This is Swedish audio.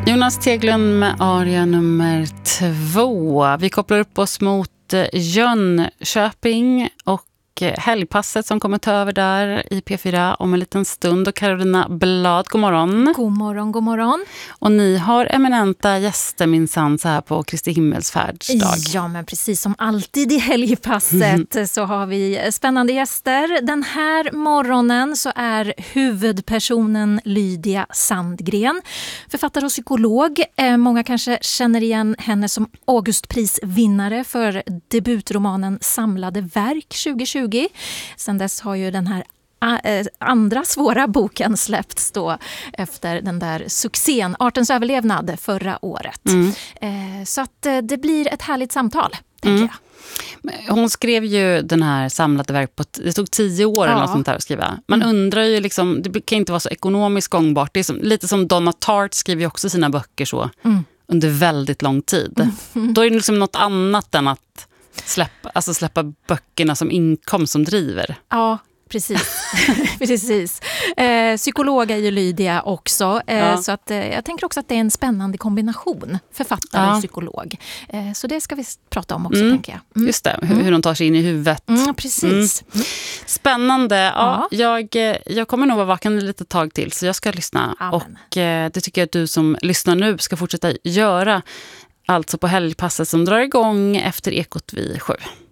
Jonas Teglund med aria nummer 2. Vi kopplar upp oss mot Jönköping och helgpasset som kommer ta över där i P4 om en liten stund. Och Carolina Blad, god morgon. God morgon, god morgon. Och ni har eminenta gäster minsann så här på Kristi himmelsfärdsdag. Ja, men precis som alltid i helgpasset så har vi spännande gäster. Den här morgonen så är huvudpersonen Lydia Sandgren, författare och psykolog. Många kanske känner igen henne som Augustprisvinnare för debutromanen Samlade verk 2020. Sen dess har ju den här andra svåra boken släppts då efter den där succén Artens överlevnad förra året. Så att det blir ett härligt samtal, tänker jag. Hon skrev ju den här Samlade verk på, det tog 10 år eller något sånt här att skriva. Man undrar ju liksom, det kan inte vara så ekonomiskt gångbart. Det är som, lite som Donna Tartt skriver ju också sina böcker så under väldigt lång tid. Då är det liksom något annat än att släppa böckerna som inkomst som driver. Ja, precis. Precis. Psykolog är ju Lydia också. Så att, jag tänker också att det är en spännande kombination. Författare och psykolog. Så det ska vi prata om också, tänker jag. Just det, hur de tar sig in i huvudet. Precis. Spännande. Ja. Jag kommer nog vara vaken lite tag till, så jag ska lyssna. Amen. Och det tycker jag att du som lyssnar nu ska fortsätta göra. Alltså på helgpasset som drar igång efter Ekot vid 7.